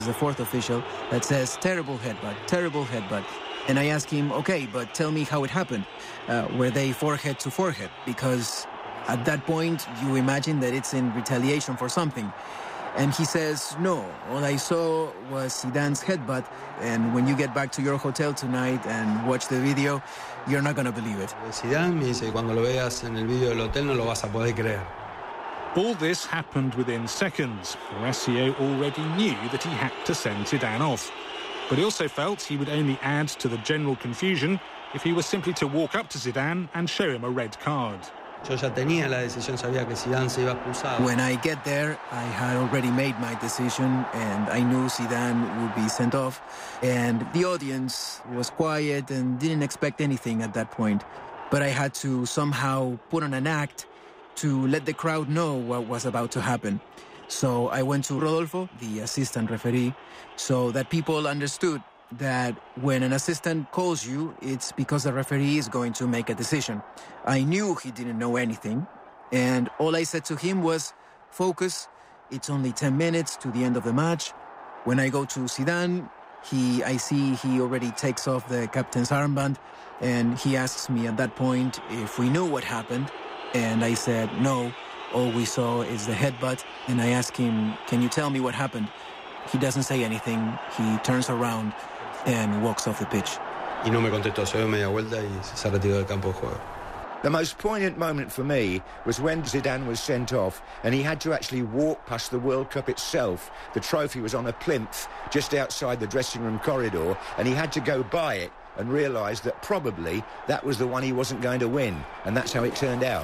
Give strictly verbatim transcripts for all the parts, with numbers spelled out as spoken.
the fourth official, that says, terrible headbutt, terrible headbutt. And I ask him, okay, but tell me how it happened. Uh, were they forehead to forehead? Because at that point, you imagine that it's in retaliation for something. And he says, no, all I saw was Zidane's headbutt, and when you get back to your hotel tonight and watch the video, you're not going to believe it. Zidane me dice, cuando lo veas en el video del hotel no lo vas a poder creer. All this happened within seconds. Horacio already knew that he had to send Zidane off. But he also felt he would only add to the general confusion if he was simply to walk up to Zidane and show him a red card. Yo ya tenía la decisión, sabía que Zidane se iba a expulsar. When I get there, I had already made my decision, and I knew Zidane would be sent off. And the audience was quiet and didn't expect anything at that point. But I had to somehow put on an act to let the crowd know what was about to happen. So I went to Rodolfo, the assistant referee, so that people understood that when an assistant calls you, it's because the referee is going to make a decision. I knew he didn't know anything, and all I said to him was, focus, it's only ten minutes to the end of the match. When I go to Zidane, he, I see he already takes off the captain's armband, and he asks me at that point if we knew what happened. And I said, no, all we saw is the headbutt. And I asked him, can you tell me what happened? He doesn't say anything. He turns around and walks off the pitch. Y no me contestó, se dio media vuelta y se retiró del campo de juego. The most poignant moment for me was when Zidane was sent off and he had to actually walk past the World Cup itself. The trophy was on a plinth just outside the dressing room corridor, and he had to go by it and realise that probably that was the one he wasn't going to win, and that's how it turned out.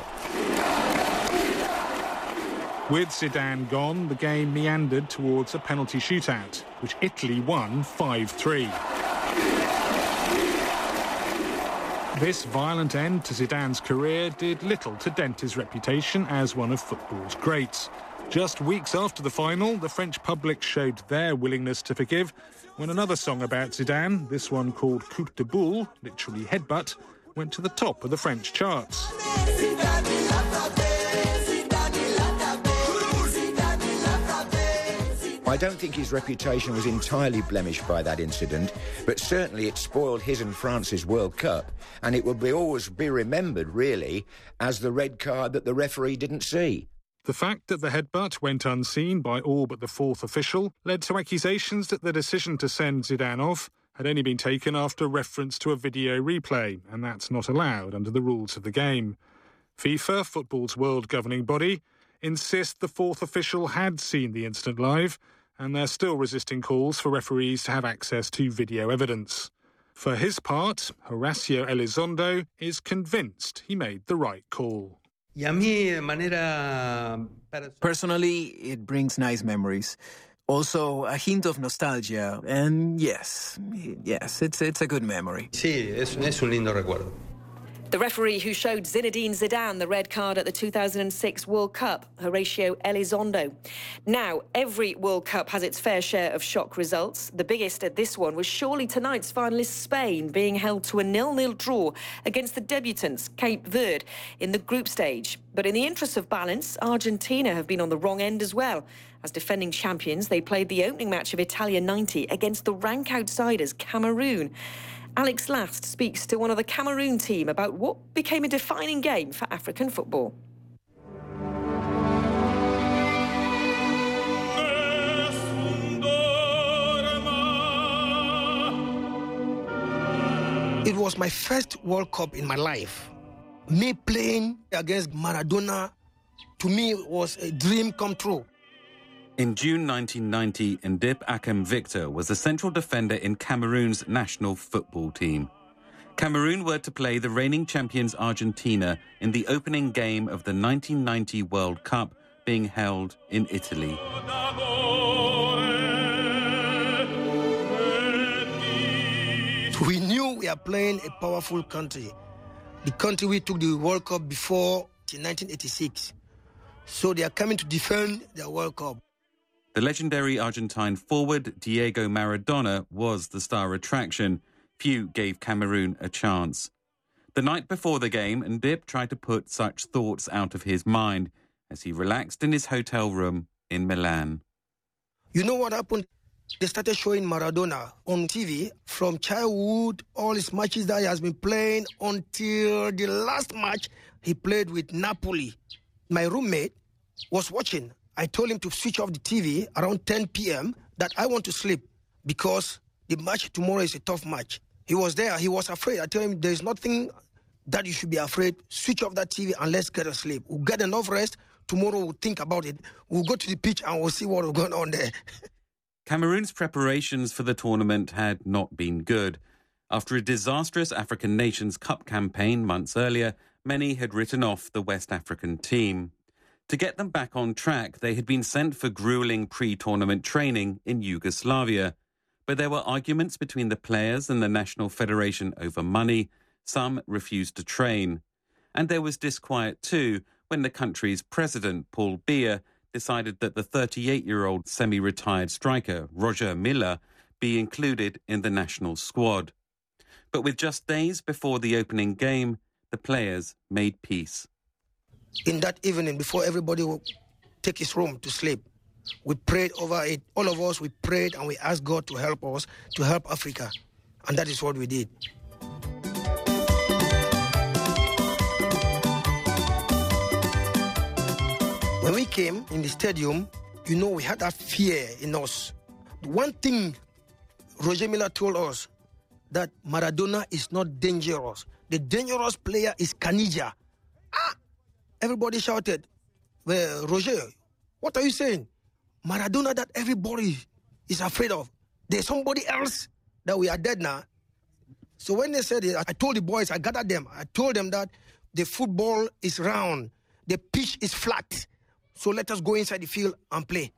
With Zidane gone, the game meandered towards a penalty shootout, which Italy won five three. This violent end to Zidane's career did little to dent his reputation as one of football's greats. Just weeks after the final, the French public showed their willingness to forgive when another song about Zidane, this one called Coup de Boule, literally headbutt, went to the top of the French charts. I don't think his reputation was entirely blemished by that incident, but certainly it spoiled his and France's World Cup, and it will be always be remembered, really, as the red card that the referee didn't see. The fact that the headbutt went unseen by all but the fourth official led to accusations that the decision to send Zidane off had only been taken after reference to a video replay, and that's not allowed under the rules of the game. FIFA, football's world governing body, insist the fourth official had seen the incident live, and they're still resisting calls for referees to have access to video evidence. For his part, Horacio Elizondo is convinced he made the right call. Personally, it brings nice memories. Also, a hint of nostalgia, and yes, yes, it's it's a good memory. Sí, es, es un lindo recuerdo. The referee who showed Zinedine Zidane the red card at the two thousand six World Cup, Horacio Elizondo. Now, every World Cup has its fair share of shock results. The biggest at this one was surely tonight's finalist Spain being held to a nil-nil draw against the debutants Cape Verde in the group stage. But in the interest of balance, Argentina have been on the wrong end as well. As defending champions, they played the opening match of Italia ninety against the rank outsiders Cameroon. Alex Last speaks to one of the Cameroon team about what became a defining game for African football. It was my first World Cup in my life. Me playing against Maradona, to me, was a dream come true. In June nineteen ninety, Ndip Akem Victor was the central defender in Cameroon's national football team. Cameroon were to play the reigning champions Argentina in the opening game of the nineteen ninety World Cup being held in Italy. We knew we are playing a powerful country. The country we took the World Cup before in nineteen eighty-six. So they are coming to defend their World Cup. The legendary Argentine forward Diego Maradona was the star attraction. Few gave Cameroon a chance. The night before the game, Ndip tried to put such thoughts out of his mind as he relaxed in his hotel room in Milan. You know what happened? They started showing Maradona on T V from childhood, all his matches that he has been playing until the last match he played with Napoli. My roommate was watching. I told him to switch off the T V around ten p m that I want to sleep because the match tomorrow is a tough match. He was there. He was afraid. I told him there's nothing that you should be afraid. Switch off that T V and let's get a sleep. We'll get enough rest. Tomorrow we'll think about it. We'll go to the pitch and we'll see what's going on there. Cameroon's preparations for the tournament had not been good. After a disastrous African Nations Cup campaign months earlier, many had written off the West African team. To get them back on track, they had been sent for grueling pre-tournament training in Yugoslavia. But there were arguments between the players and the National Federation over money. Some refused to train. And there was disquiet too when the country's president, Paul Biya, decided that the thirty-eight-year-old semi-retired striker, Roger Milla, be included in the national squad. But with just days before the opening game, the players made peace. In that evening, before everybody would take his room to sleep, we prayed over it. All of us, we prayed and we asked God to help us, to help Africa. And that is what we did. When we came in the stadium, you know, we had that fear in us. One thing Roger Milla told us, that Maradona is not dangerous. The dangerous player is Caniggia. Ah! Everybody shouted, well, Roger, what are you saying? Maradona that everybody is afraid of. There's somebody else that we are dead now. So when they said it, I told the boys, I gathered them. I told them that the football is round. The pitch is flat. So let us go inside the field and play.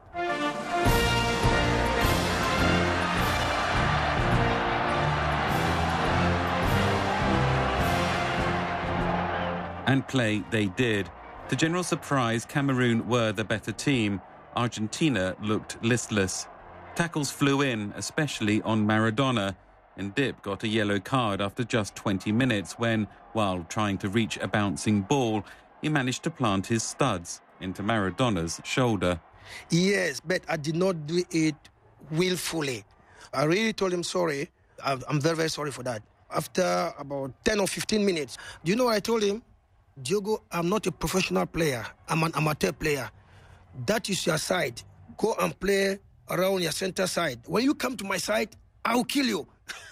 And play they did. To general surprise, Cameroon were the better team. Argentina looked listless. Tackles flew in, especially on Maradona, and Dip got a yellow card after just twenty minutes when, while trying to reach a bouncing ball, he managed to plant his studs into Maradona's shoulder. Yes, but I did not do it willfully. I really told him sorry. I'm very, very sorry for that. After about ten or fifteen minutes, do you know what I told him? Diogo, I'm not a professional player. I'm an amateur player. That is your side. Go and play around your center side. When you come to my side, I'll kill you.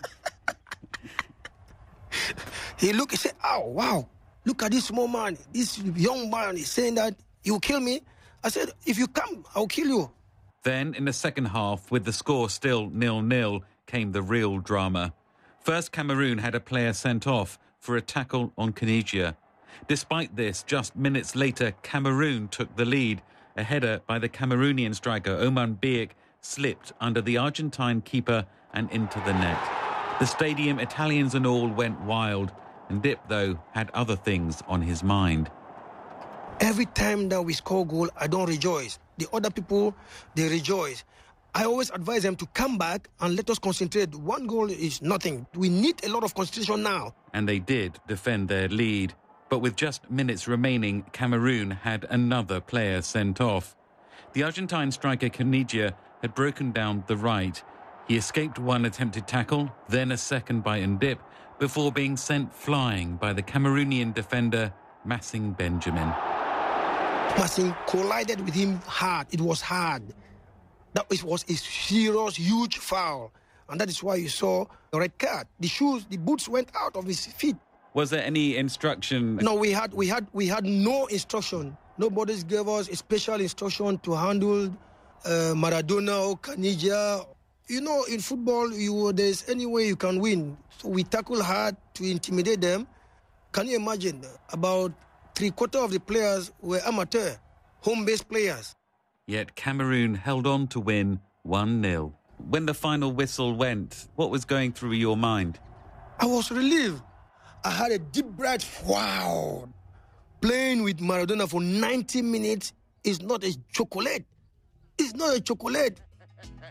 He looked, he said, oh, wow. Look at this small man. This young man is saying that he will kill me. I said, if you come, I'll kill you. Then, in the second half, with the score still nil-nil, came the real drama. First, Cameroon had a player sent off for a tackle on Caniggia. Despite this, just minutes later, Cameroon took the lead. A header by the Cameroonian striker Oman Biyik slipped under the Argentine keeper and into the net. The stadium, Italians and all, went wild. And Dip, though, had other things on his mind. Every time that we score a goal, I don't rejoice. The other people, they rejoice. I always advise them to come back and let us concentrate. One goal is nothing. We need a lot of concentration now. And they did defend their lead. But with just minutes remaining, Cameroon had another player sent off. The Argentine striker Caniggia had broken down the right. He escaped one attempted tackle, then a second by Ndip, before being sent flying by the Cameroonian defender Massing Benjamin. Massing collided with him hard. It was hard. That was a serious, huge foul. And that is why you saw the red card. The shoes, the boots went out of his feet. Was there any instruction? No, we had we had we had no instruction. Nobody gave us a special instruction to handle uh, Maradona or Caniggia. You know, in football, you there's any way you can win. So we tackle hard to intimidate them. Can you imagine? About three quarters of the players were amateur, home-based players. Yet Cameroon held on to win one nil. When the final whistle went, what was going through your mind? I was relieved. I had a deep breath. Wow. Playing with Maradona for ninety minutes is not a chocolate. It's not a chocolate.